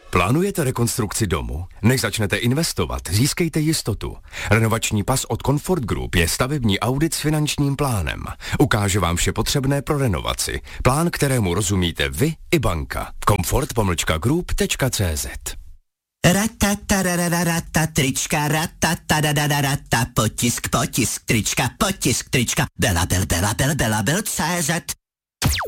Plánujete rekonstrukci domu? Než začnete investovat, získejte jistotu. Renovační pas od Comfort Group je stavební audit s finančním plánem. Ukáže vám vše potřebné pro renovaci. Plán, kterému rozumíte vy i banka. comfort-group.cz Ratatarararata trička, ratatadadadadata, potisk trička, Bela Bel CZ.